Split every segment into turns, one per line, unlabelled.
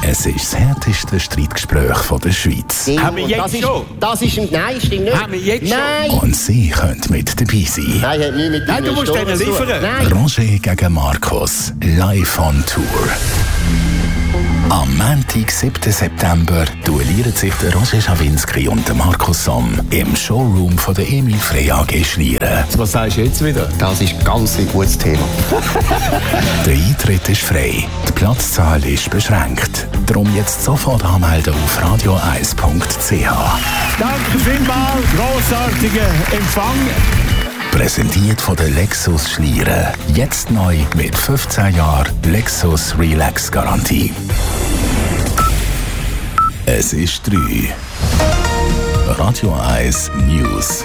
Es ist das härteste Streitgespräch der Schweiz.
Haben wir jetzt schon? Nein, stimmt nicht. Haben wir jetzt schon?
Und Sie können mit dabei sein.
Nein, hat nichts mit
Nein, du musst denen liefern.
Nein.
Roger gegen Markus, live on Tour. Am Montag, 7. September, duellieren sich der Roger Schawinski und der Markus Somm im Showroom von der Emil Frey AG Schlieren.
Was sagst du jetzt wieder?
Das ist ganz ein gutes Thema.
Der Eintritt ist frei, die Platzzahl ist beschränkt. Darum jetzt sofort anmelden auf radio1.ch.
Danke vielmals, grossartiger Empfang.
Präsentiert von der Lexus Schlieren. Jetzt neu mit 15 Jahren Lexus Relax Garantie. Es ist 3. Radio 1 News.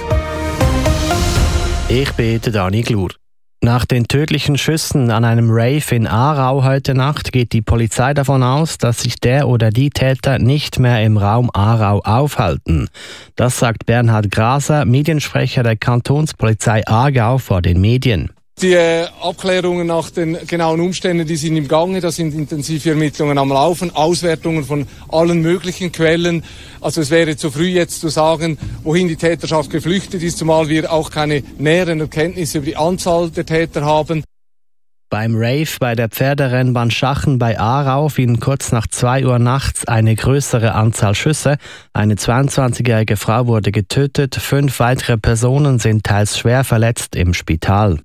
Ich bin der Dani Glur. Nach den tödlichen Schüssen an einem Rave in Aarau heute Nacht geht die Polizei davon aus, dass sich der oder die Täter nicht mehr im Raum Aarau aufhalten. Das sagt Bernhard Graser, Mediensprecher der Kantonspolizei Aargau, vor den Medien.
Die Abklärungen nach den genauen Umständen, die sind im Gange, da sind intensive Ermittlungen am Laufen, Auswertungen von allen möglichen Quellen. Also es wäre zu früh jetzt zu sagen, wohin die Täterschaft geflüchtet ist, zumal wir auch keine näheren Erkenntnisse über die Anzahl der Täter haben.
Beim Rave bei der Pferderennbahn Schachen bei Aarau fielen kurz nach 2 Uhr nachts eine größere Anzahl Schüsse. Eine 22-jährige Frau wurde getötet, 5 weitere Personen sind teils schwer verletzt im Spital.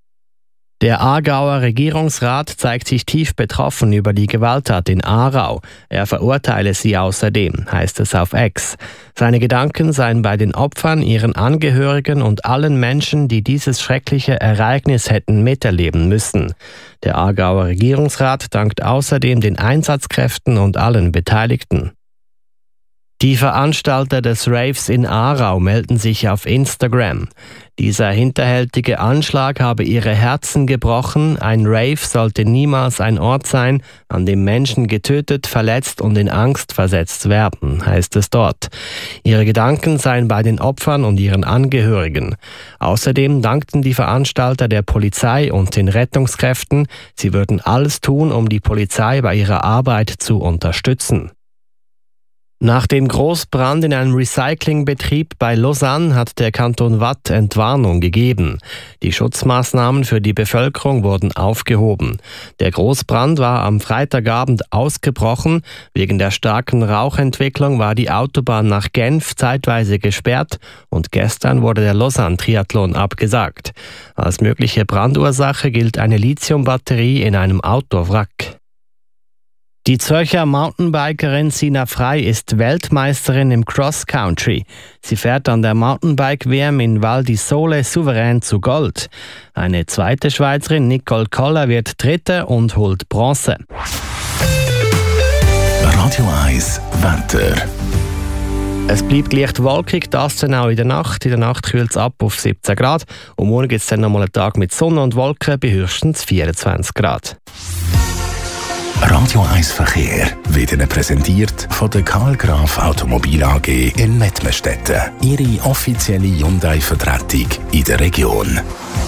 Der Aargauer Regierungsrat zeigt sich tief betroffen über die Gewalttat in Aarau. Er verurteile sie außerdem, heißt es auf X. Seine Gedanken seien bei den Opfern, ihren Angehörigen und allen Menschen, die dieses schreckliche Ereignis hätten miterleben müssen. Der Aargauer Regierungsrat dankt außerdem den Einsatzkräften und allen Beteiligten. Die Veranstalter des Raves in Aarau melden sich auf Instagram. Dieser hinterhältige Anschlag habe ihre Herzen gebrochen. Ein Rave sollte niemals ein Ort sein, an dem Menschen getötet, verletzt und in Angst versetzt werden, heißt es dort. Ihre Gedanken seien bei den Opfern und ihren Angehörigen. Außerdem dankten die Veranstalter der Polizei und den Rettungskräften. Sie würden alles tun, um die Polizei bei ihrer Arbeit zu unterstützen. Nach dem Großbrand in einem Recyclingbetrieb bei Lausanne hat der Kanton Waadt Entwarnung gegeben. Die Schutzmaßnahmen für die Bevölkerung wurden aufgehoben. Der Großbrand war am Freitagabend ausgebrochen. Wegen der starken Rauchentwicklung war die Autobahn nach Genf zeitweise gesperrt und gestern wurde der Lausanne-Triathlon abgesagt. Als mögliche Brandursache gilt eine Lithiumbatterie in einem Autowrack. Die Zürcher Mountainbikerin Sina Frey ist Weltmeisterin im Cross-Country. Sie fährt an der Mountainbike-WM in Val di Sole souverän zu Gold. Eine zweite Schweizerin, Nicole Koller, wird Dritte und holt Bronze.
Radio 1 Wetter.
Es bleibt leicht wolkig, das dann auch in der Nacht. In der Nacht kühlt es ab auf 17 Grad. Und morgen gibt es dann nochmal einen Tag mit Sonne und Wolken bei höchstens 24 Grad.
Radio 1 Verkehr wird Ihnen präsentiert von der Karl Graf Automobil AG in Mettmerstetten. Ihre offizielle Hyundai-Vertretung in der Region.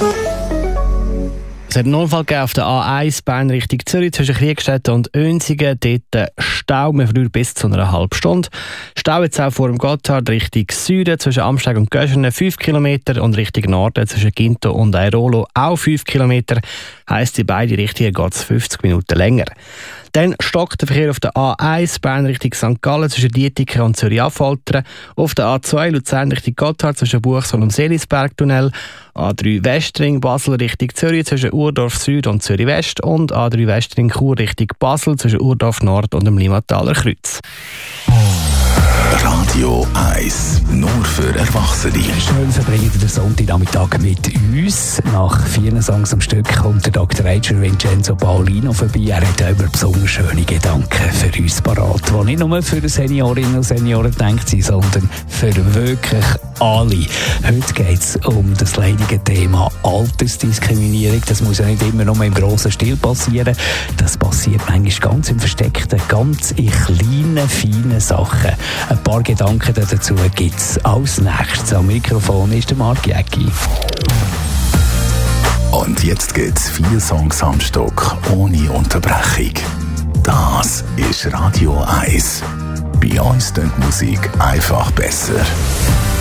Es hat einen Unfall gegeben auf der A1 Bern Richtung Zürich zwischen Kriegstetten und Oensingen. Dort Stau, man verliert bis zu einer halben Stunde. Stau jetzt auch vor dem Gotthard Richtung Süden zwischen Amsteg und Göschenen 5 Kilometer und Richtung Norden zwischen Ginto und Airolo auch 5 Kilometer. Heisst, in beide Richtungen geht es 50 Minuten länger. Dann stockt der Verkehr auf der A1 Bern Richtung St. Gallen zwischen Dietiken und Zürich-Affoltern. Auf der A2 Luzern Richtung Gotthard zwischen Buchs und dem Seelisbergtunnel. A3 Westring Basel Richtung Zürich zwischen Urdorf Süd und Zürich West. Und A3 Westring Chur Richtung Basel zwischen Urdorf Nord und dem Limmataler Kreuz.
Radio 1, nur für Erwachsene.
Schön verbringen den Sonntagnachmittag mit uns. Nach 4 Songs am Stück kommt der Dr. Rachel Vincenzo Paulino vorbei. Er hat immer besonders schöne Gedanken für uns parat, die nicht nur für Seniorinnen und Senioren gedacht sind, sondern für wirklich alle. Heute geht es um das leidige Thema Altersdiskriminierung. Das muss ja nicht immer nur im grossen Stil passieren. Das passiert manchmal ganz im Versteckten, ganz in kleinen, feinen Sachen. Ein paar Gedanken dazu gibt es als nächstes. Am Mikrofon ist der Marc Jäcki.
Und jetzt gibt's 4 Songs am Stück ohne Unterbrechung. Das Das ist Radio 1. Bei uns klingt die Musik einfach besser.